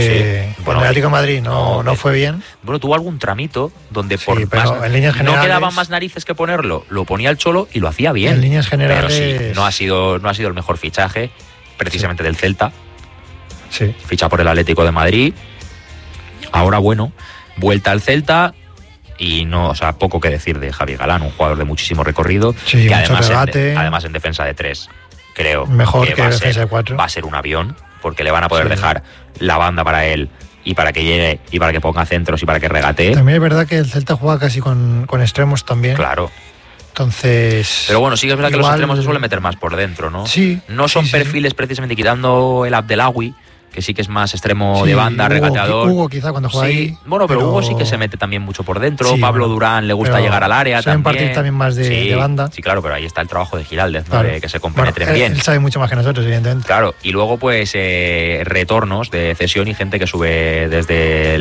porque Bueno, el Atlético de Madrid no fue bien. Bueno, tuvo algún tramito donde pero en líneas generales, no quedaban más narices que ponerlo, lo ponía el Cholo y lo hacía bien. En líneas generales, pero sí, no ha sido el mejor fichaje, precisamente del Celta. Sí. Ficha por el Atlético de Madrid. Ahora, bueno, vuelta al Celta y no, o sea, poco que decir de Javi Galán, un jugador de muchísimo recorrido, sí, que además en defensa de 3, creo mejor que defensa de 4. Va a ser un avión, porque le van a poder dejar la banda para él y para que llegue y para que ponga centros y para que regatee. También es verdad que el Celta juega casi con extremos también. Claro. Entonces. Pero bueno, sí que es verdad que los extremos se suelen meter más por dentro, ¿no? Sí. No son perfiles precisamente, quitando el Abdelawi, que sí que es más extremo de banda, regateador. Hugo quizá cuando juega ahí. Bueno, pero Hugo sí que se mete también mucho por dentro. Sí, Pablo Durán le gusta llegar al área también. Partir también más de banda. Sí, claro, pero ahí está el trabajo de Giraldez, ¿no? Claro. De que se compenetren bien. Él sabe mucho más que nosotros, evidentemente. Claro, y luego pues retornos de cesión y gente que sube desde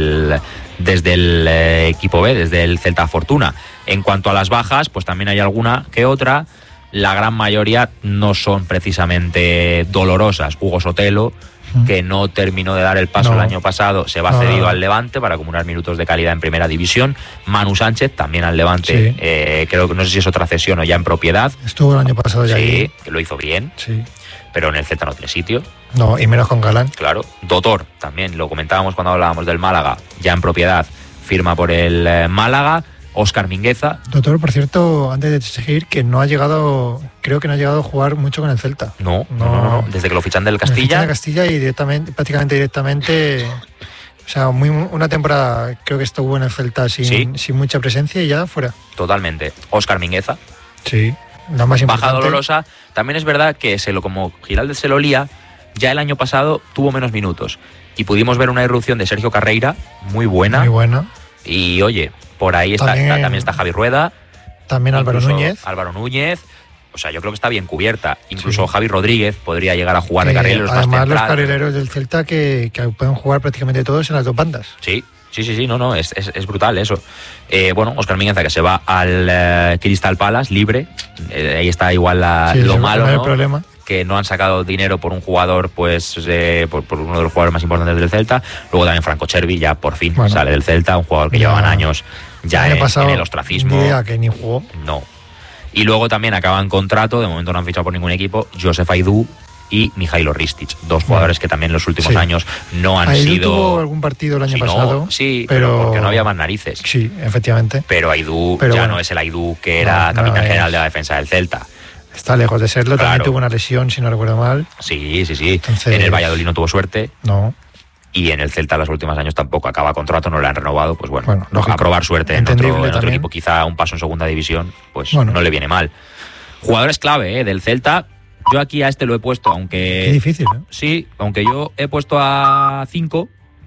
el equipo B, desde el Celta Fortuna. En cuanto a las bajas, pues también hay alguna que otra. La gran mayoría no son precisamente dolorosas. Hugo Sotelo, que no terminó de dar el paso el año pasado, se va cedido al Levante para acumular minutos de calidad en primera división. Manu Sánchez también al Levante, creo que no sé si es otra cesión o ya en propiedad. Estuvo el año pasado ya. Sí, que lo hizo bien, sí, pero en el Celta no tiene sitio. No, y menos con Galán. Claro. Dotor también, lo comentábamos cuando hablábamos del Málaga, ya en propiedad, firma por el Málaga. Óscar Mingueza. Doctor, por cierto, antes de seguir, que no ha llegado, creo que no ha llegado a jugar mucho con el Celta. No. Desde que lo fichan del Castilla. Y prácticamente directamente, o sea, una temporada creo que estuvo en el Celta sin mucha presencia y ya fuera. Totalmente. Óscar Mingueza. Sí, la más importante. Baja dolorosa. También es verdad que como Giraldez se lo lía, ya el año pasado tuvo menos minutos. Y pudimos ver una irrupción de Sergio Carreira muy buena. Muy buena. Y oye, por ahí también está Javi Rueda. También Álvaro Núñez. O sea, yo creo que está bien cubierta. Incluso Javi Rodríguez podría llegar a jugar de carrileros más central. Además, los carrileros del Celta que pueden jugar prácticamente todos en las dos bandas. Sí, no, es brutal eso. Bueno, Óscar Mingueza, que se va al Crystal Palace, libre. Ahí está igual lo malo, ¿no? El problema. Que no han sacado dinero por un jugador, pues por uno de los jugadores más importantes del Celta. Luego también Franco Cervi, ya por fin sale del Celta, un jugador que llevaban años ya en el ostracismo. Ni idea que ni jugó. No. Y luego también acaban contrato, de momento no han fichado por ningún equipo, Josef Aidú y Mijailo Ristic, dos jugadores que también en los últimos años no han sido... tuvo algún partido el año pasado. Pero porque no había más narices. Sí, efectivamente. Pero Aidú no es el Aidú que era capitán general de la defensa del Celta. Está lejos de serlo, también tuvo una lesión, si no recuerdo mal. Sí. Entonces, en el Valladolid no tuvo suerte. No. Y en el Celta en los últimos años tampoco acaba contrato, no le han renovado, pues bueno a probar suerte en otro equipo, quizá un paso en segunda división, pues no le viene mal. Jugadores clave del Celta, yo aquí a este lo he puesto, aunque... Qué difícil, ¿eh? Sí, aunque yo he puesto a 5,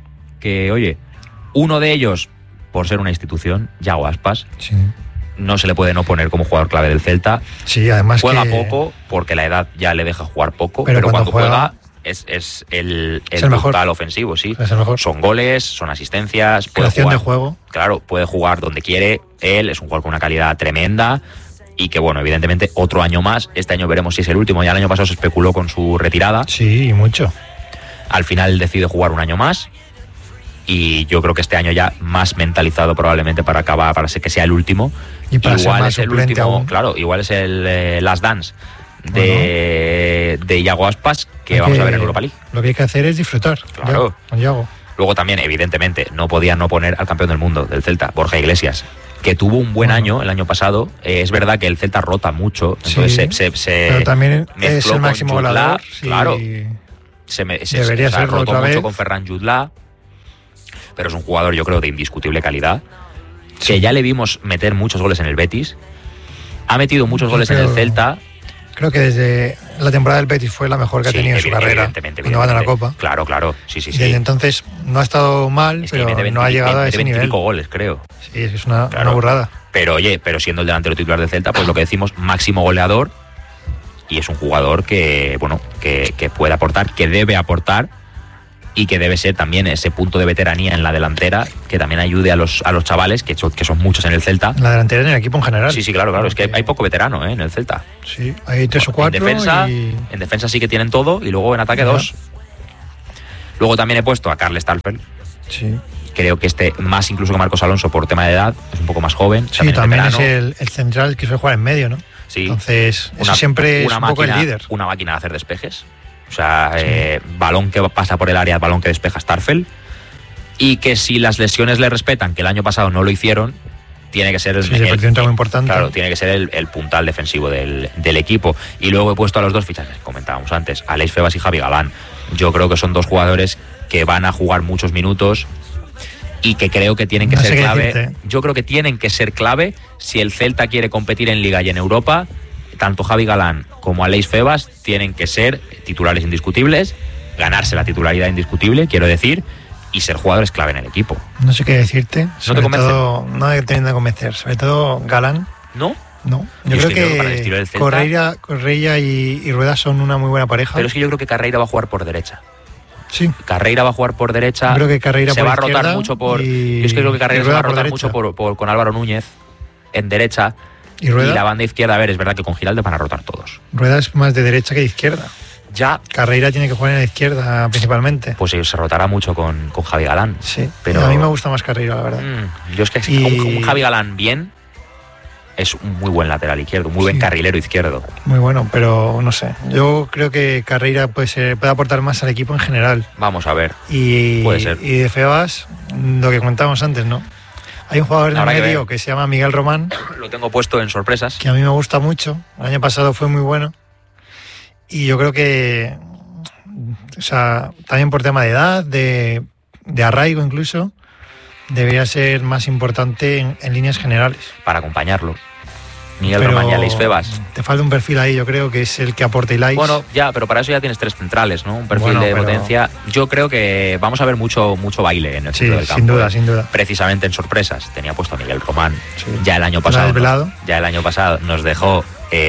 que oye, uno de ellos, por ser una institución, Yago Aspas, no se le puede no poner como jugador clave del Celta. Sí, además juega poco, porque la edad ya le deja jugar poco, pero cuando juega es el brutal ofensivo, sí. Es el mejor. Son goles, son asistencias. Creación de juego. Claro, puede jugar donde quiere. Él es un jugador con una calidad tremenda y que, bueno, evidentemente otro año más. Este año veremos si es el último. Ya el año pasado se especuló con su retirada. Sí, y mucho. Al final decide jugar un año más. Y yo creo que este año ya más mentalizado probablemente para acabar, para que sea el último. Y para igual ser más es el último, aún. Claro, igual es el Last Dance de Yago Aspas que vamos a ver en Europa League. Lo que hay que hacer es disfrutar. Claro. Con Yago. Luego también, evidentemente, no podían no poner al campeón del mundo del Celta, Borja Iglesias, que tuvo un buen año el año pasado. Es verdad que el Celta rota mucho, entonces pero también es el máximo goleador. Claro. Debería ser rotó mucho con Ferran Jutla, pero es un jugador, yo creo, de indiscutible calidad, que ya le vimos meter muchos goles en el Betis, ha metido muchos goles en el Celta. Creo que desde la temporada del Betis fue la mejor que ha tenido en su carrera, cuando gana la Copa. Claro, sí. Y desde entonces no ha estado mal, pero no ha llegado a ese nivel. 25 goles, creo. Sí, es una burrada. Pero oye, siendo el delantero titular del Celta, pues lo que decimos, máximo goleador, y es un jugador que, bueno, que puede aportar, que debe aportar, y que debe ser también ese punto de veteranía en la delantera que también ayude a los chavales, que son muchos en el Celta. La delantera en el equipo en general. Sí, claro, es que hay poco veterano en el Celta. Sí, hay 3 o 4. En defensa sí que tienen todo, y luego en ataque 2. Luego también he puesto a Carles Starfelt. Sí. Creo que más incluso que Marcos Alonso por tema de edad, es un poco más joven. Sí, también es el central que suele jugar en medio, ¿no? Sí. Entonces, eso siempre es un poco el líder. Una máquina de hacer despejes. O sea, balón que pasa por el área, balón que despeja Starfelt. Y que si las lesiones le respetan, que el año pasado no lo hicieron, tiene que ser muy importante. Claro, tiene que ser el puntal defensivo del equipo. Y luego he puesto a los dos fichajes, comentábamos antes, Aleix Febas y Javi Galán. Yo creo que son dos jugadores que van a jugar muchos minutos y que creo que tienen que ser clave. Yo creo que tienen que ser clave si el Celta quiere competir en Liga y en Europa. Tanto Javi Galán como Aleix Febas tienen que ser titulares indiscutibles, ganarse la titularidad indiscutible, quiero decir, y ser jugadores clave en el equipo. No sé qué decirte. ¿No te convence? No me termina de convencer. Sobre todo Galán. ¿No? No. Yo creo que para el estilo del Celta, Correia y Rueda son una muy buena pareja. Pero es que yo creo que Carreira va a jugar por derecha. Sí. Carreira va a jugar por derecha. Yo creo que Carreira se va a rotar mucho por. Yo es que creo que Carreira se va a rotar mucho con Álvaro Núñez en derecha. ¿Y Rueda? Y la banda izquierda, a ver, es verdad que con Giralde van a rotar todos. Rueda es más de derecha que de izquierda. Ya. Carreira tiene que jugar en la izquierda principalmente. Pues sí, se rotará mucho con Javi Galán. Sí, pero a mí me gusta más Carreira, la verdad. Yo es que un Javi Galán bien es un muy buen lateral izquierdo, muy buen carrilero izquierdo. Muy bueno, pero no sé. Yo creo que Carreira puede aportar más al equipo en general. Vamos a ver. Puede ser. Y de Febas, lo que comentábamos antes, ¿no? Hay un jugador en medio que se llama Miguel Román. Lo tengo puesto en sorpresas. Que a mí me gusta mucho. El año pasado fue muy bueno. Y yo creo que, o sea, también por tema de edad, de arraigo incluso, debería ser más importante en líneas generales. Para acompañarlo. Miguel Román y Aleix Febas. Te falta un perfil ahí, yo creo, que es el que aporta Ilais. Bueno, ya, pero para eso ya tienes tres centrales, ¿no? Un perfil de potencia. Yo creo que vamos a ver mucho baile en el centro del campo. Sin duda. Precisamente en sorpresas. Tenía puesto a Miguel Román. Sí. Ya el año pasado nos dejó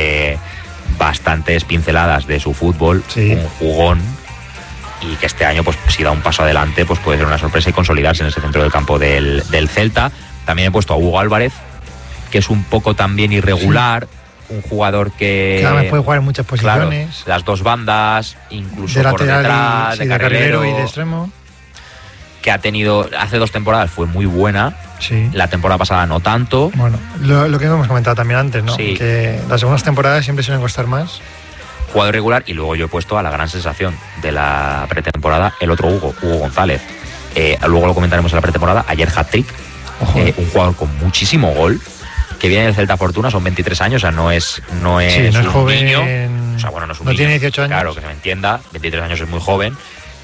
bastantes pinceladas de su fútbol, un jugón, y que este año, pues si da un paso adelante, pues puede ser una sorpresa y consolidarse en ese centro del campo del Celta. También he puesto a Hugo Álvarez, que es un poco también irregular, un jugador que además puede jugar en muchas posiciones. Claro, las dos bandas, incluso de por detrás, de carrilero y de extremo. Que ha tenido, hace 2 temporadas fue muy buena. Sí. La temporada pasada no tanto. Bueno, lo que hemos comentado también antes, ¿no? Sí. Que las segundas temporadas siempre suelen costar más. Jugador regular, y luego yo he puesto a la gran sensación de la pretemporada, el otro Hugo González. Luego lo comentaremos en la pretemporada. Ayer hat-trick. Un jugador con muchísimo gol, que viene del Celta Fortuna, son 23 años, o sea, no es un joven, niño. O sea, bueno, no es un niño. Tiene 18 años. Claro, que se me entienda, 23 años es muy joven.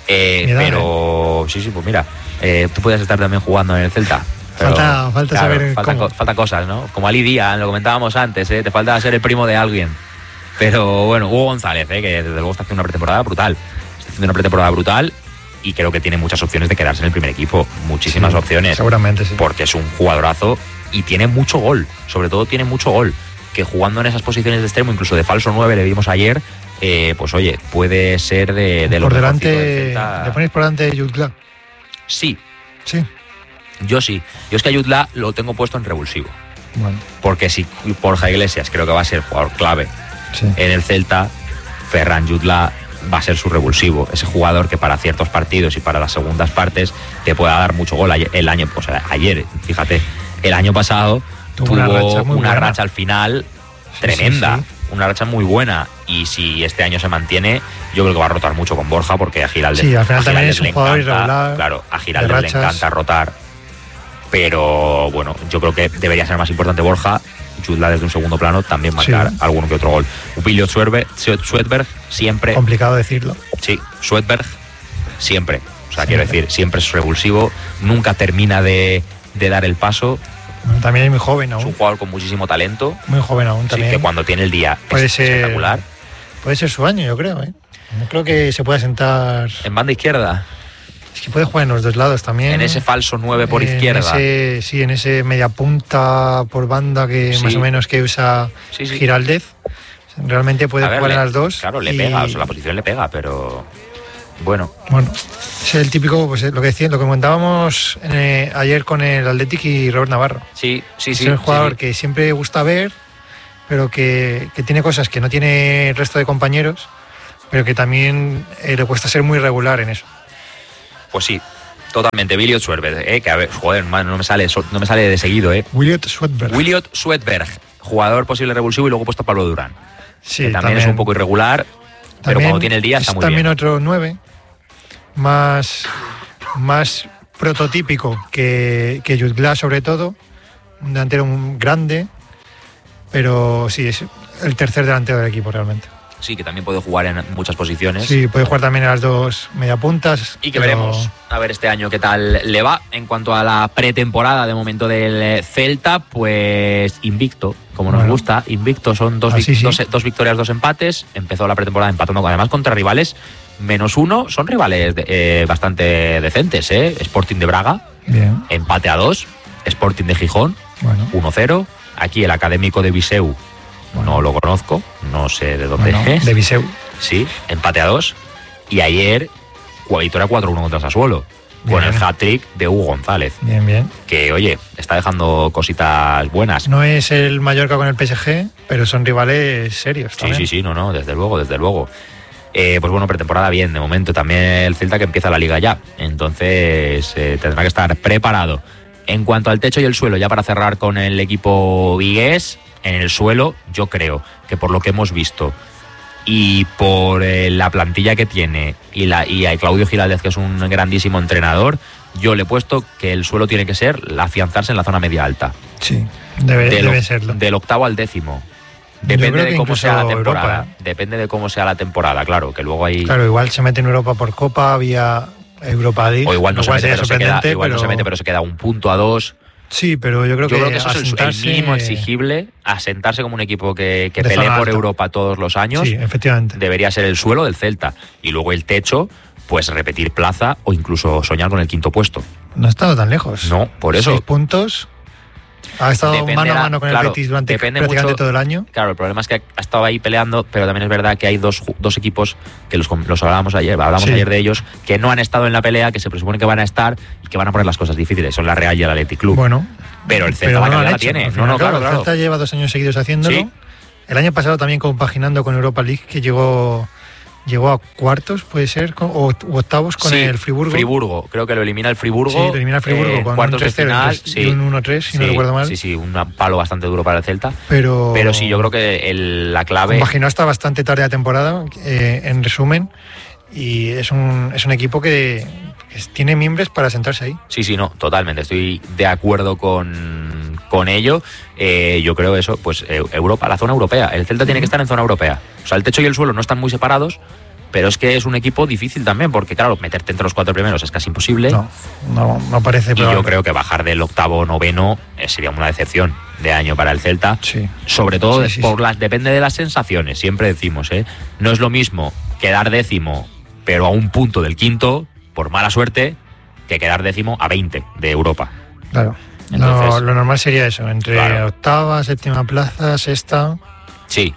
Pero sí, pues mira, tú puedes estar también jugando en el Celta. Pero, falta saber cómo. Faltan cosas, ¿no? Como Ali Díaz, lo comentábamos antes, te falta ser el primo de alguien. Pero bueno, Hugo González, que desde luego está haciendo una pretemporada brutal. Está haciendo una pretemporada brutal y creo que tiene muchas opciones de quedarse en el primer equipo. Muchísimas opciones. Seguramente sí. Porque es un jugadorazo y tiene mucho gol. Sobre todo tiene mucho gol. Que jugando en esas posiciones de extremo, incluso de falso 9, le vimos ayer, pues oye, puede ser de lo por delante. ¿Le ponéis por delante de Jutla? Sí. Sí. Yo sí. Yo es que a Jutla lo tengo puesto en revulsivo. Bueno. Porque si Borja Iglesias creo que va a ser jugador clave en el Celta, Ferran Jutla va a ser su revulsivo. Ese jugador que para ciertos partidos y para las segundas partes te pueda dar mucho gol. Ayer, fíjate, el año pasado tuvo una racha al final tremenda. Sí. Una racha muy buena, y si este año se mantiene, yo creo que va a rotar mucho con Borja, porque a Giraldez, al final también es un jugador irregular. Claro, a Giraldez le encanta rotar, pero bueno, yo creo que debería ser más importante Borja. Jutla desde un segundo plano también marcar alguno que otro gol. Upilio Svedberg siempre. Complicado decirlo. Sí, Svedberg siempre. O sea, quiero decir, siempre es revulsivo, nunca termina de dar el paso. Bueno, también es muy joven aún. Es un jugador con muchísimo talento. Muy joven aún también. Sí, que cuando tiene el día es espectacular. Puede ser su año, yo creo. No creo que se pueda sentar. En banda izquierda. Es que puede jugar en los dos lados también. En ese falso 9 por izquierda. En ese media punta por banda que más o menos que usa Giraldez. Realmente puede jugar en las dos. Claro, le pega, o sea, la posición le pega, pero bueno, es el típico, pues lo que comentábamos ayer con el Athletic y Robert Navarro. Sí. Es el jugador que siempre gusta ver, pero que tiene cosas que no tiene el resto de compañeros, pero que también le cuesta ser muy regular en eso. Pues sí, totalmente. Williot Svedberg, que a ver, joder, no me sale de seguido, Williot Svedberg. Williot Svedberg, jugador posible revulsivo y luego puesto Pablo Durán. Sí, que también es un poco irregular, pero cuando tiene el día está muy bien. También otro 9, más prototípico que Jude Glass, sobre todo. Un delantero grande, pero sí, es el tercer delantero del equipo realmente. Sí, que también puede jugar en muchas posiciones. Sí, puede jugar también en las dos mediapuntas. Y que veremos a ver este año qué tal le va. En cuanto a la pretemporada de momento del Celta, pues invicto, como nos gusta. Invicto, son dos victorias, 2 empates. Empezó la pretemporada empatando además contra rivales -1. Son rivales bastante decentes, Sporting de Braga, bien. Empate a 2. Sporting de Gijón, 1-0. Aquí el Académico de Viseu. No lo conozco, no sé de dónde es. De Viseu. Sí, empate a 2. Y ayer, victoria 4-1 contra Sassuolo. Con el hat-trick de Hugo González. Bien, bien. Que, oye, está dejando cositas buenas. No es el Mallorca con el PSG, pero son rivales serios también. Sí, no, desde luego. Pues bueno, pretemporada bien, de momento. También el Celta que empieza la Liga ya. Entonces tendrá que estar preparado. En cuanto al techo y el suelo, ya para cerrar con el equipo vigués, en el suelo, yo creo que por lo que hemos visto y por la plantilla que tiene y a Claudio Giraldez, que es un grandísimo entrenador, yo le he puesto que el suelo tiene que ser afianzarse en la zona media alta. Sí, debe serlo. Del 8º al 10º. Depende de cómo sea la temporada. Europa, Depende de cómo sea la temporada, claro, que luego hay... Claro, igual se mete en Europa por Copa, vía Europa League. O igual no se mete, pero se queda un punto a 2. Sí, pero yo creo que eso es el mínimo exigible, asentarse como un equipo que pelee por Europa todos los años. Sí, efectivamente. Debería ser el suelo del Celta. Y luego el techo, pues repetir plaza o incluso soñar con el 5º puesto. No ha estado tan lejos. No, por eso. 6 puntos. Ha estado mano a mano con el Betis durante prácticamente todo el año. Claro, el problema es que ha estado ahí peleando, pero también es verdad que hay dos equipos que los hablábamos ayer, ayer de ellos, que no han estado en la pelea, que se presupone que van a estar y que van a poner las cosas difíciles. Son la Real y el Athletic Club. Bueno, pero el Celta la calidad la tiene. Claro. El Celta lleva 2 años seguidos haciéndolo. ¿Sí? El año pasado también compaginando con Europa League, que llegó a cuartos, puede ser, o octavos con el Friburgo. Creo que lo elimina el Friburgo. Sí, lo elimina el Friburgo con cuartos de final. Y un 1-3, si no recuerdo mal. Sí, un palo bastante duro para el Celta. Pero sí, yo creo que la clave... Compaginó hasta bastante tarde la temporada, en resumen, y es un equipo que tiene mimbres para sentarse ahí. Sí, no, totalmente. Estoy de acuerdo con ello. Yo creo eso, pues Europa, la zona europea. El Celta tiene que estar en zona europea. O sea, el techo y el suelo no están muy separados, pero es que es un equipo difícil también, porque claro, meterte entre los 4 primeros es casi imposible. No parece. Y yo creo que bajar del 8º, 9º sería una decepción de año para el Celta. Sí. Sobre todo depende de las sensaciones, siempre decimos, no es lo mismo quedar 10º, pero a un punto del 5º, por mala suerte, que quedar 10º a 20 de Europa. Claro. Entonces, lo normal sería eso, entre 8ª, 7ª plaza, 6ª. Sí.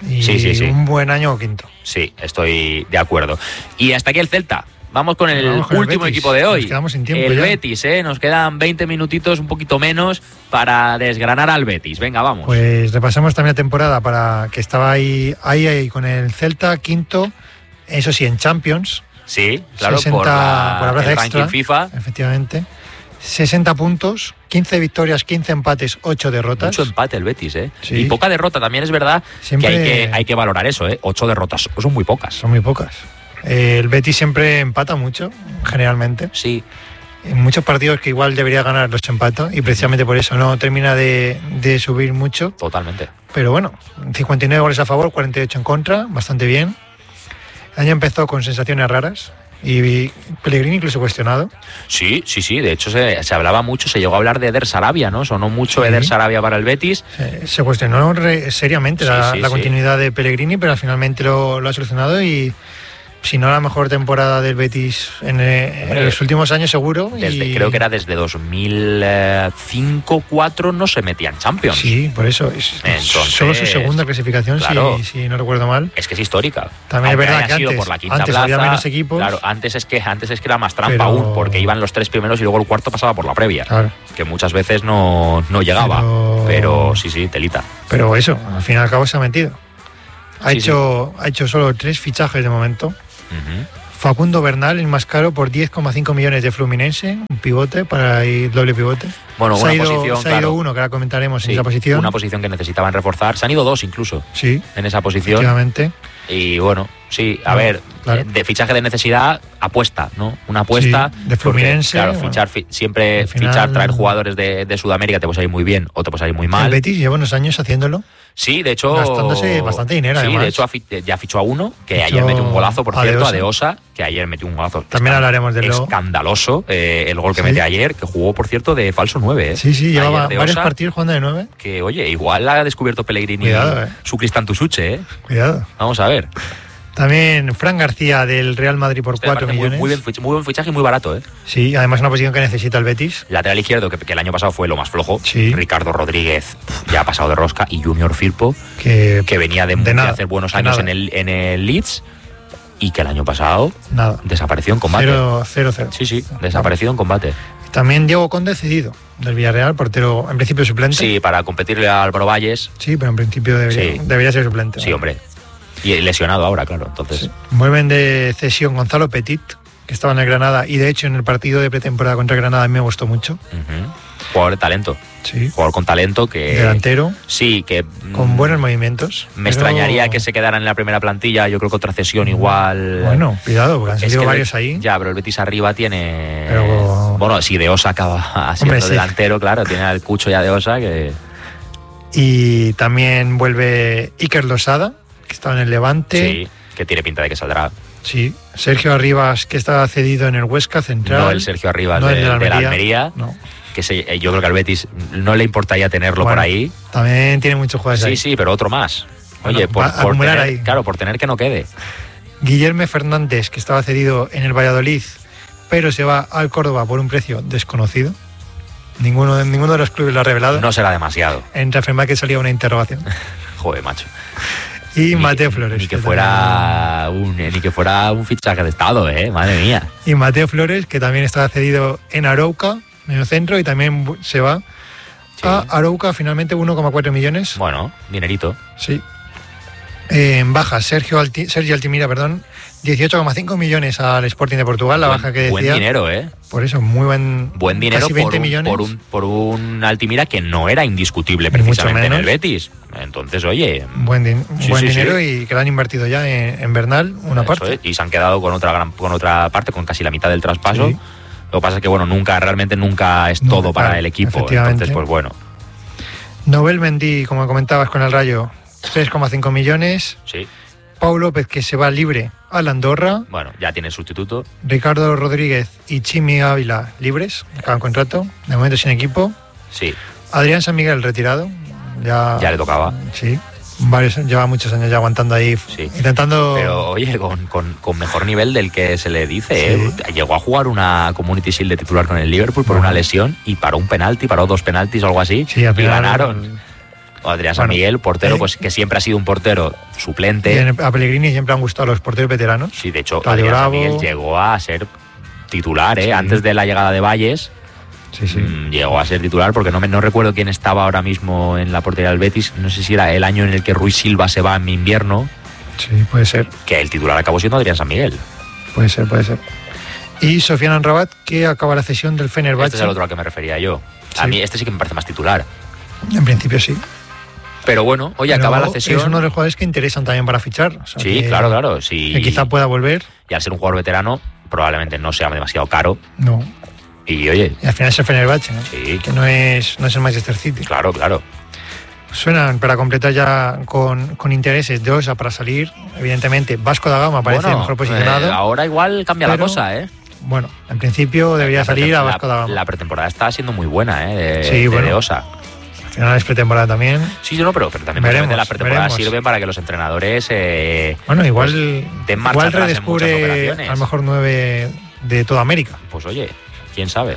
Y un buen año o 5º. Sí, estoy de acuerdo. Y hasta aquí el Celta. Vamos con el último equipo de hoy. Nos quedamos sin tiempo el ya. Betis, nos quedan 20 minutitos, un poquito menos, para desgranar al Betis. Venga, vamos. Pues repasamos también la temporada para que estaba ahí con el Celta, 5º, eso sí, en Champions. Sí, claro, 60, por la plaza extra, ranking FIFA. Efectivamente. 60 puntos, 15 victorias, 15 empates, 8 derrotas. Mucho empate el Betis, Sí. Y poca derrota también, es verdad. Siempre que hay que valorar eso, 8 derrotas son muy pocas. Son muy pocas. El Betis siempre empata mucho, generalmente. Sí. En muchos partidos que igual debería ganar los empata y precisamente por eso no termina de subir mucho. Totalmente. Pero bueno, 59 goles a favor, 48 en contra, bastante bien. El año empezó con sensaciones raras. Y Pellegrini incluso cuestionado. Sí, de hecho se hablaba mucho, se llegó a hablar de Eder Sarabia, ¿no? Sonó mucho Eder Sarabia para el Betis. Se cuestionó seriamente la continuidad de Pellegrini, pero finalmente lo ha solucionado y si no la mejor temporada del Betis en los últimos años seguro. Creo que era desde 2005-2004 no se metía en Champions. Sí, por eso. Entonces, solo su segunda clasificación, claro, si no recuerdo mal. Es que es histórica. También es verdad que antes, por la quinta antes plaza, había menos equipos. Claro, antes es que era más trampa aún, porque iban los 3 primeros y luego el cuarto pasaba por la previa. Claro. Que muchas veces no llegaba. Pero sí, telita. Pero eso, al fin y al cabo se ha metido. Ha hecho solo 3 fichajes de momento. Facundo Bernal, el más caro, por 10,5 millones de Fluminense, un pivote para ir doble pivote. Bueno, se una ha ido, posición, se ha ido claro. uno, que ahora comentaremos Sí, en esa posición. una posición que necesitaban reforzar. Se han ido 2 incluso Sí, en esa posición. efectivamente. Y bueno, sí, a No, ver, claro. de fichaje de necesidad, apuesta, ¿no? Una apuesta. Sí, de Fluminense, Porque, claro, bueno, fichar, siempre al final- fichar, traer jugadores de Sudamérica te puede salir muy bien o te puede salir muy El mal. Betis lleva unos años haciéndolo. Sí, de hecho. Gastándose bastante dinero, Sí, además. de hecho ya fichó a uno, que Fichó ayer metió un golazo, por a cierto, a Deosa. Deosa, que ayer metió un golazo. También hablaremos de luego. Escandaloso el gol que Sí. mete ayer, que jugó, por cierto, de falso 9. Sí, sí, Ayer llevaba Deosa, varios partidos jugando de 9. Que, oye, igual ha descubierto Pellegrini Cuidado, su Cristantusuche, ¿eh? Cuidado. Vamos a ver. También Fran García del Real Madrid por 4 Me parece millones. muy buen fichaje y muy barato, ¿eh? Sí, además una posición que necesita el Betis. Lateral izquierdo, que el año pasado fue lo más flojo. Sí. Ricardo Rodríguez ya ha pasado de rosca. Y Junior Firpo, Que venía de nada, hacer buenos de años nada. en el Leeds. Y que el año pasado Nada. desapareció en combate. 0-0. Sí, desaparecido en combate. También Diego Conde cedido del Villarreal, portero en principio suplente. Sí, para competirle a Álvaro Valles. Sí, pero en principio debería ser suplente. Sí, hombre. Y lesionado ahora, claro. Entonces, Sí. Vuelven de cesión Gonzalo Petit, que estaba en el Granada, y de hecho en el partido de pretemporada contra el Granada a mí me gustó mucho. ujú. Jugador de talento. Sí. Jugador con talento que. Delantero, Sí, que. con buenos movimientos. Me pero- extrañaría que se quedaran en la primera plantilla. Yo creo que otra cesión igual. Bueno, cuidado, porque han Es salido que varios ahí. Ya, pero el Betis arriba tiene. Pero- Bueno, si de Osa acaba siendo Hombre, sí. delantero, claro, tiene al Cucho ya de Osa que. Y también vuelve Iker Losada, que estaba en el Levante. Sí, que tiene pinta de que saldrá. Sí. Sergio Arribas, que estaba cedido en el Huesca Central. No el Sergio Arribas No el de la Almería. No. Que yo creo que al Betis no le importaría tenerlo Bueno, por ahí. También tiene muchos jugadores ahí. Sí, pero otro más. Oye, Bueno, va a por acumular tener, ahí. claro, por tener que no quede. Guillermo Fernández, que estaba cedido en el Valladolid, pero se va al Córdoba por un precio desconocido. Ninguno de los clubes lo ha revelado. No será demasiado. En Transfermarkt salía una interrogación. Joder, macho. Y Mateo Flores. Ni que fuera un fichaje de estado, madre mía. Y Mateo Flores, que también estaba cedido en Arauca, medio centro, y también se va a Arauca, finalmente 1,4 millones. Bueno, dinerito. Sí. En baja, Sergio Altimira, 18,5 millones al Sporting de Portugal, la baja que decía. Buen dinero, Por eso, muy buen dinero casi 20 millones. por un Altimira que no era indiscutible Mucho precisamente en menos. el Betis. Entonces, oye, Buen Sí, dinero sí. y que lo han invertido ya en Bernal, una eso parte. es. Y se han quedado con otra parte, con casi la mitad del traspaso. Sí. Lo que pasa es que, bueno, realmente nunca es Nunca, todo para claro, el equipo. efectivamente. Entonces, pues bueno, Nobel Mendy, como comentabas con el Rayo, 3,5 millones. sí. Pau López, que se va libre al Andorra. Bueno, ya tiene sustituto. Ricardo Rodríguez y Chimi Ávila libres, acaban contrato, de momento sin equipo. Sí, Adrián San Miguel retirado. Ya le tocaba. Sí, lleva muchos años ya aguantando ahí, Sí. intentando... Pero, oye, con mejor nivel del que se le dice. Sí. Llegó a jugar una Community Shield de titular con el Liverpool por una lesión y paró un penalti, paró 2 penaltis o algo así. Sí, al y final, ganaron. Adrián San bueno, Miguel, portero, pues que siempre ha sido un portero suplente. A Pellegrini siempre han gustado los porteros veteranos. Sí, de hecho, Radio Adrián San Bravo. Miguel llegó a ser titular, Sí. antes de la llegada de Valles. Sí, sí. Llegó a ser titular porque no recuerdo quién estaba ahora mismo en la portería del Betis. No sé si era el año en el que Ruiz Silva se va en invierno, Sí, puede ser. que el titular acabó siendo Adrián San Miguel. Puede ser. Y Sofiane Amrabat, que acaba la cesión del Fenerbahce. Este es el otro al que me refería yo. A Sí. mí este sí que me parece más titular. En principio sí. Pero bueno, oye, Pero acaba la cesión. es uno de los jugadores que interesan también para fichar. O sea, Sí, que- claro. Sí. Que quizá pueda volver. Y al ser un jugador veterano, probablemente no sea demasiado caro. No. Y oye, Y al final es el Fenerbahce, ¿no? sí, Que no es el Manchester City. claro. Suenan para completar ya con intereses de Osa para salir. Evidentemente, Vasco da Gama parece Bueno, mejor posicionado. ahora igual cambia la pero cosa, Bueno, en principio debería salir a Vasco da Gama. La pretemporada está siendo muy buena, de Sí, bueno. de Osa. Al final es pretemporada también. Sí, no, pero también Veremos, la pretemporada veremos. sirve para que los entrenadores Bueno, igual, den marcha igual atrás en muchas redescubre operaciones. a lo mejor 9 de toda América. Pues oye, quién sabe.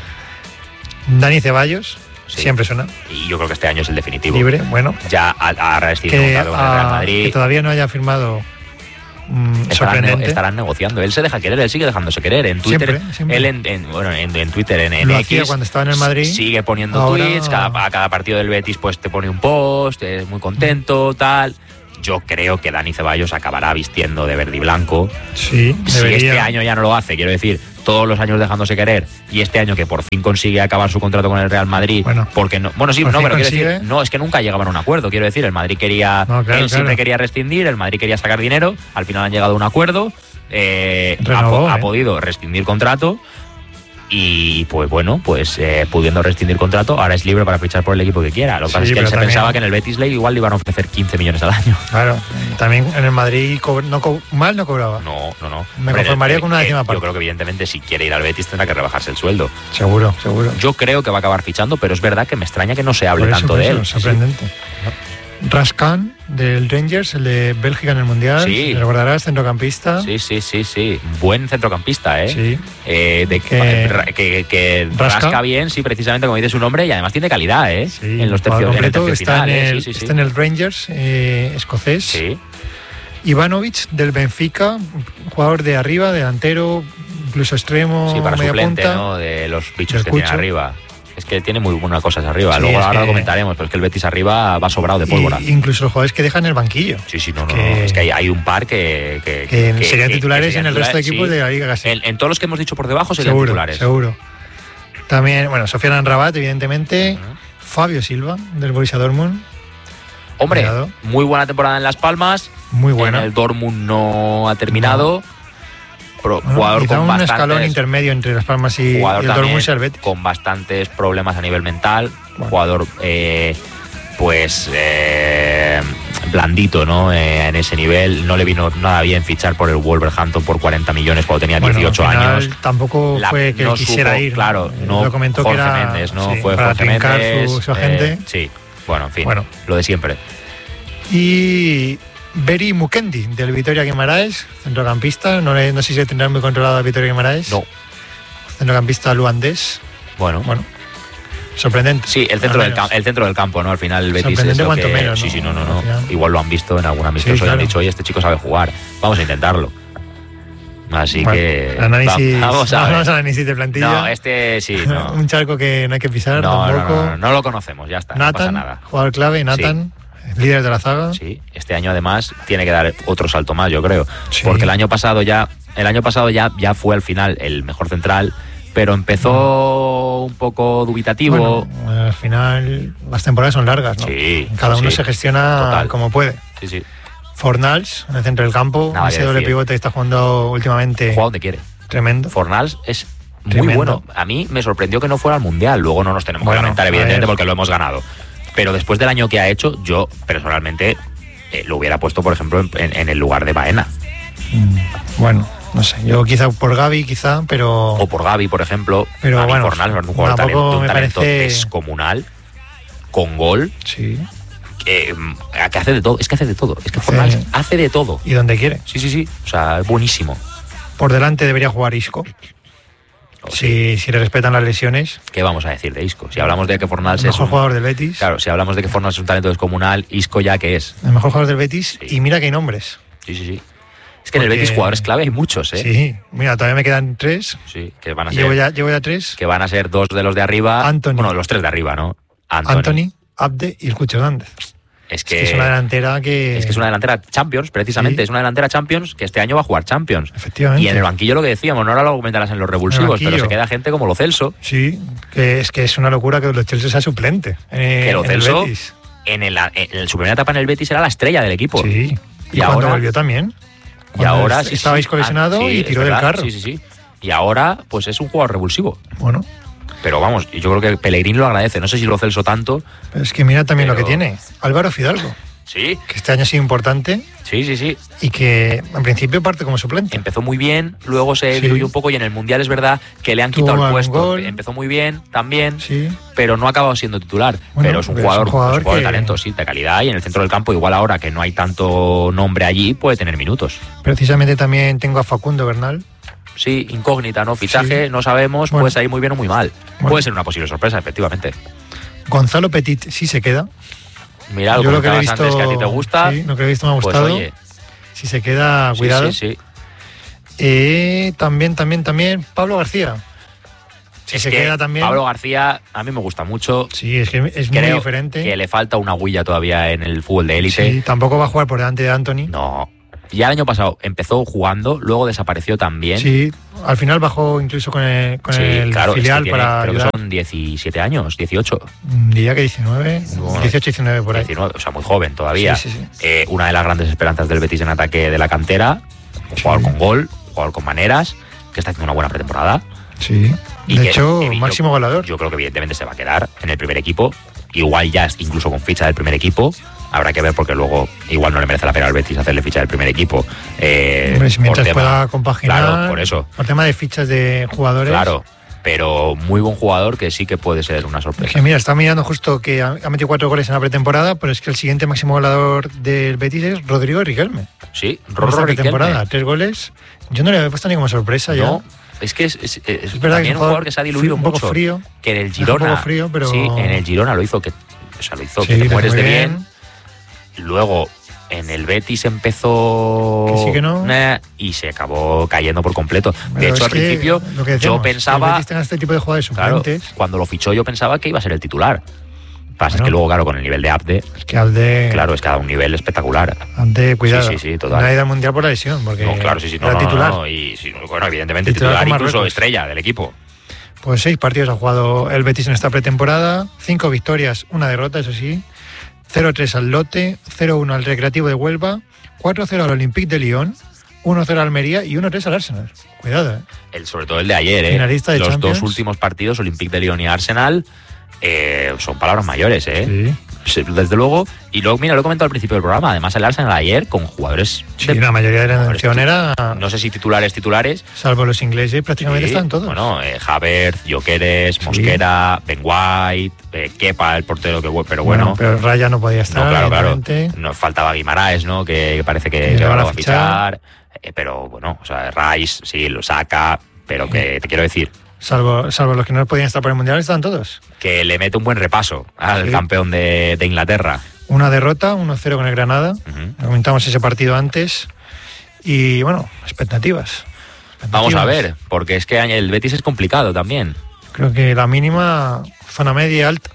Dani Ceballos, Sí. siempre suena Y yo creo que este año es el definitivo. libre. Bueno, Ya ha resistido que, un contrato con el Real Madrid. que todavía no haya firmado. Sorprendente. Estarán negociando. Él se deja querer, él sigue dejándose querer. En Twitter, Siempre. él en Twitter, en Lo X, hacía cuando estaba en el Madrid. sigue poniendo Ahora- tweets. A cada partido del Betis pues te pone un post, es muy contento, tal. Yo creo que Dani Ceballos acabará vistiendo de verde y blanco. Sí, si debería. Este año ya no lo hace, quiero decir, todos los años dejándose querer, y este año que por fin consigue acabar su contrato con el Real Madrid, Bueno, porque no, bueno, sí, por no, fin pero quiero consigue. decir, no, es que nunca llegaban a un acuerdo, quiero decir, el Madrid quería, No, claro, él siempre claro. quería rescindir, el Madrid quería sacar dinero, al final han llegado a un acuerdo, Renovó, ha podido rescindir contrato. Y pues bueno, pudiendo rescindir contrato, ahora es libre para fichar por el equipo que quiera. Lo que pasa es que él se pensaba que en el Betis le igual le iban a ofrecer 15 millones al año. Claro, también en el Madrid mal no cobraba. No. Me conformaría con una décima parte. Yo creo que evidentemente si quiere ir al Betis tendrá que rebajarse el sueldo. Seguro. Yo creo que va a acabar fichando, pero es verdad que me extraña que no se hable tanto de él. Sorprendente. Sí. Rascan del Rangers, el de Bélgica en el Mundial. Sí. ¿Recordarás? Centrocampista. Sí. Buen centrocampista, ¿eh? Sí. Que rasca bien, sí, precisamente como dice su nombre, y además tiene calidad, ¿eh? Sí. En los tercios está finales. Está en el Rangers escocés. Sí. Ivanovic del Benfica, jugador de arriba, delantero, incluso extremo, sí, para media suplente, punta, ¿no? De los bichos que Cucho. tiene arriba. Es que tiene muy buenas cosas arriba. Sí, Luego es ahora que... lo comentaremos, pero es que el Betis arriba va sobrado de pólvora. Incluso los jugadores que dejan el banquillo. Sí, no. Es que hay un par que serían titulares en el resto de equipos de la liga casi. En todos los que hemos dicho por debajo serían titulares. Seguro. También, bueno, Sofiane Amrabat, evidentemente. Fabio Silva, del Borussia Dortmund. Hombre, Cuidado. muy buena temporada en Las Palmas. Muy buena. En el Dortmund no ha terminado. Jugador con un bastantes, escalón intermedio entre Las Palmas y el Dortmund y el Betis. Con bastantes problemas a nivel mental. Bueno. Jugador, blandito, ¿no? En ese nivel. No le vino nada bien fichar por el Wolverhampton por 40 millones cuando tenía 18 años. Tampoco fue que no quisiera supo, ir. Claro, no. Lo comentó Jorge que era Méndez, ¿no? Sí, fue para Jorge trincar Méndez. su agente. Sí, bueno, en fin. Bueno. Lo de siempre. Y Beri Mukendi, del Vitoria Guimaraes, centrocampista. No sé si se tendrá muy controlado el Vitoria Guimaraes. No. Centrocampista luandés. Bueno. Sorprendente. Sí, el centro del campo, ¿no? Al final el Betis es lo cuanto que... menos, Sí, ¿no? no. Igual lo han visto en algún amistoso y han dicho, oye, este chico sabe jugar. Vamos a intentarlo. Así que... Vamos al análisis de plantilla. No, este sí, no. Un charco que no hay que pisar tampoco. No lo conocemos, ya está, Nathan, no pasa nada. Jugador clave, Nathan, líder de la zaga. Sí, este año además tiene que dar otro salto más, yo creo. Sí. Porque el año pasado ya fue al final el mejor central, pero empezó un poco dubitativo. Bueno, al final las temporadas son largas, ¿no? Sí. Cada uno se gestiona como puede. Sí. Fornals, en el centro del campo, ese doble pivote que está jugando últimamente. Juega donde quiere. Tremendo. Fornals es muy bueno. A mí me sorprendió que no fuera al Mundial. Luego no nos tenemos que lamentar, evidentemente, porque lo hemos ganado. Pero después del año que ha hecho, yo personalmente lo hubiera puesto, por ejemplo, en el lugar de Baena. Bueno, no sé. Yo quizá por Gavi, pero... O por Gavi, por ejemplo. Pero bueno, Fornals es un jugador de un talento descomunal, con gol. Sí. Que hace de todo. Es que hace de todo. Es que Fornals hace de todo. Y donde quiere. Sí. O sea, es buenísimo. Por delante debería jugar Isco. Si le respetan las lesiones. ¿Qué vamos a decir de Isco? Si hablamos de que Fornals el mejor jugador del Betis. Claro, si hablamos de que Fornals es un talento descomunal, Isco ya que es. El mejor jugador del Betis. Sí. Y mira que hay nombres. Sí. Es que en el Betis jugadores clave hay muchos, ¿eh? Sí, mira, todavía me quedan 3. Sí, que van a ser. Llevo ya 3. Que van a ser 2 de los de arriba. Anthony. Bueno, los 3 de arriba, ¿no? Anthony, Abde y el Cucho Hernández. Es que es una delantera que... Es que es una delantera Champions, precisamente. Sí. Es una delantera Champions que este año va a jugar Champions. Efectivamente. Y en el banquillo lo que decíamos, no ahora lo comentarás en los revulsivos, pero se queda gente como Lo Celso. Sí, que es una locura que Lo Celso sea suplente. Que Lo Celso, en su primera etapa en el Betis, era la estrella del equipo. Sí. Y cuando volvió también. Y ahora estabais colesionado y tiró del carro. Sí. Y ahora, pues es un jugador revulsivo. Bueno. Pero vamos, yo creo que Pellegrini lo agradece. No sé si Lo Celso tanto. Pero es que mira también lo que tiene. Álvaro Fidalgo. Sí. Que este año ha sido importante. Sí. Y que en principio parte como suplente. Empezó muy bien, luego se diluyó un poco y en el Mundial es verdad que le han quitado el puesto. Gol. Empezó muy bien también, pero no ha acabado siendo titular. Bueno, pero es un jugador de talento, sí, de calidad, y en el centro del campo, igual ahora que no hay tanto nombre allí, puede tener minutos. Precisamente también tengo a Facundo Bernal. Sí, incógnita, ¿no? Fichaje, no sabemos, puede salir muy bien o muy mal. Puede ser una posible sorpresa, efectivamente. Gonzalo Petit sí se queda. Mira, lo que he visto antes, que a ti te gusta. Sí, lo que he visto me ha gustado. Pues, oye, si se queda, cuidado. Sí. También Pablo García. Si se queda también. Pablo García a mí me gusta mucho. Sí, es que es muy diferente. Que le falta una huella todavía en el fútbol de élite. Sí, tampoco va a jugar por delante de Anthony. No. Ya el año pasado empezó jugando, luego desapareció también. Sí, al final bajó incluso con el claro, filial para creo ayudar. que son 17 años, 18. Diría que 19, Bueno, 18, 19 por ahí. 19, o sea, muy joven todavía. Sí. Una de las grandes esperanzas del Betis en ataque de la cantera, un jugador con gol, un jugador con maneras, que está haciendo una buena pretemporada. Sí, Y de que, hecho, máximo goleador. Yo creo que evidentemente se va a quedar en el primer equipo. Igual ya incluso con ficha del primer equipo. Habrá que ver porque luego igual no le merece la pena al Betis hacerle ficha del primer equipo. Hombre, si mientras pueda compaginar. Claro, por eso. Por tema de fichas de jugadores. Claro, pero muy buen jugador que sí que puede ser una sorpresa. Es que mira, está mirando justo que ha metido 4 goles en la pretemporada, pero es que el siguiente máximo goleador del Betis es Rodrigo Riquelme. Sí, Rorro pretemporada, 3 goles. Yo no le había puesto ni como sorpresa ya. No. Es que es verdad también que un jugador que se ha diluido un poco mucho. Frío. Que en el Girona. Un poco frío, pero. Sí, en el Girona lo hizo que te lo mueres hizo de muy bien. Luego en el Betis empezó. Que sí que no. Y se acabó cayendo por completo. Pero de hecho, al principio yo pensaba. El Betis tenga este tipo de jugadores suplentes. Claro, cuando lo fichó yo pensaba que iba a ser el titular. Pasa es que luego, claro, con el nivel de Abde. Es que Abde. Claro, es que ha dado un nivel espectacular. Abde, cuidado. Sí, total. No ha ido al mundial por la lesión. Porque no, claro, era titular. Y bueno, evidentemente titular incluso estrella del equipo. Pues 6 partidos ha jugado el Betis en esta pretemporada. 5 victorias, 1 derrota, eso sí. 0-3 al Lote, 0-1 al Recreativo de Huelva, 4-0 al Olympique de Lyon, 1-0 al Almería y 1-3 al Arsenal. Cuidado, Sobre todo el de ayer, Finalista de los Champions. 2 últimos partidos, Olympique de Lyon y Arsenal, son palabras mayores, Sí. Desde luego. Y luego, mira, lo he comentado al principio del programa. Además, el Arsenal ayer con jugadores. Sí, la mayoría de la atención era. No sé si titulares. Salvo los ingleses, prácticamente están todos. Bueno, Havertz, Gyökeres, Mosquera, Ben White, Kepa, el portero, pero bueno. Pero Raya no podía estar. No, claro. Nos faltaba Guimaraes, ¿no? Que parece que le van van a a fichar. Pero bueno, o sea, Rice sí lo saca. Pero que te quiero decir. Salvo los que no podían estar por el Mundial, estaban todos. Que le mete un buen repaso al campeón de Inglaterra. Una derrota, 1-0 con el Granada. Comentamos ese partido antes. Y bueno, expectativas. Vamos a ver, porque es que el Betis es complicado también. Creo que la mínima, zona media alta.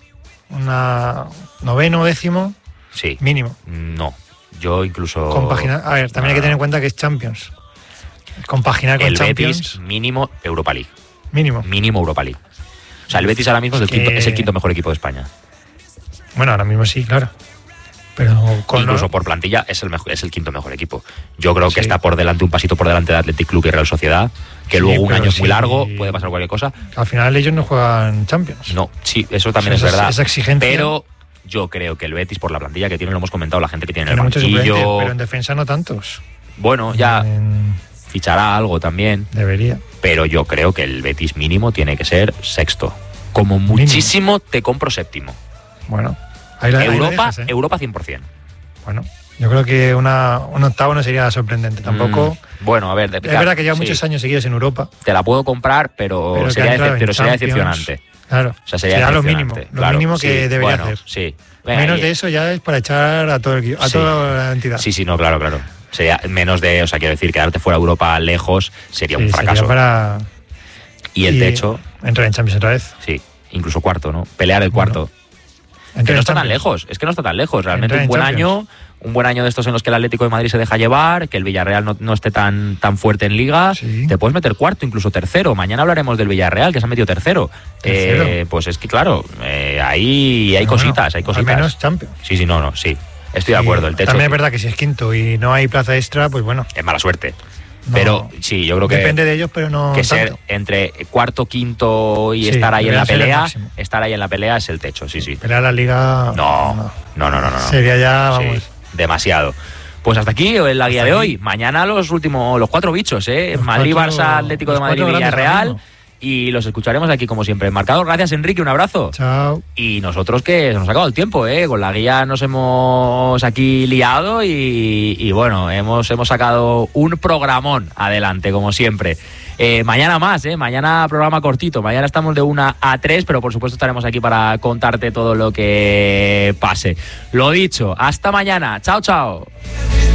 Una 9º, 10º. Sí. Mínimo. No, yo incluso. Compaginar. A ver, también hay que tener en cuenta que es Champions. Compaginar con el Champions. Betis mínimo Europa League. Mínimo Europa League. O sea, el Betis ahora mismo es el quinto mejor equipo de España. Bueno, ahora mismo sí, claro. Pero incluso por plantilla es el quinto mejor equipo. Yo creo que está por delante, un pasito por delante de Athletic Club y Real Sociedad, que luego un año es muy largo, puede pasar cualquier cosa. Al final ellos no juegan Champions. No, sí, eso también es verdad. Esa exigencia. Pero yo creo que el Betis, por la plantilla que tiene, lo hemos comentado, la gente que tiene en el muchos banquillo. Pero en defensa no tantos. Bueno, ya fichará algo también. Debería. Pero yo creo que el Betis mínimo tiene que ser sexto. Como muchísimo te compro séptimo. Bueno, Europa 100%. Bueno, yo creo que un octavo no sería sorprendente tampoco. Bueno, a ver, es verdad que lleva muchos años seguidos en Europa. Te la puedo comprar, pero sería decepcionante. Claro, o sea, sería lo mínimo que debería hacer. Sí. Menos de eso ya es para echar a todo a toda la entidad. Sí, no, claro. Sería menos de, o sea, quiero decir, quedarte fuera de Europa lejos sería un fracaso. Sería y el techo. Entrar en Champions otra vez. Sí, incluso cuarto, ¿no? Pelear el cuarto. Que no está tan lejos, realmente un buen año de estos en los que el Atlético de Madrid se deja llevar, que el Villarreal no esté tan fuerte en Liga, te puedes meter cuarto, incluso tercero. Mañana hablaremos del Villarreal, que se ha metido tercero. Pues es que claro, hay cositas, hay cositas. Al menos Champions. Sí, estoy de acuerdo. El techo, también es verdad que si es quinto y no hay plaza extra, pues bueno. Es mala suerte. Pero sí, yo creo que depende de ellos, pero no que tanto. Ser entre cuarto, quinto y estar ahí en la pelea, es el techo, sí. Pelear la Liga. No. Sería ya, vamos. Sí, demasiado. Pues hasta aquí la guía de hoy. Mañana los 4 bichos, Madrid, Barça, Atlético de Madrid, Villarreal. Y los escucharemos aquí como siempre. Marcador, gracias Enrique, un abrazo. Chao. Y nosotros que se nos ha acabado el tiempo, con la guía nos hemos aquí liado y bueno, hemos sacado un programón adelante, como siempre. Mañana más, mañana programa cortito, mañana estamos de 1 a 3, pero por supuesto estaremos aquí para contarte todo lo que pase. Lo dicho, hasta mañana, chao.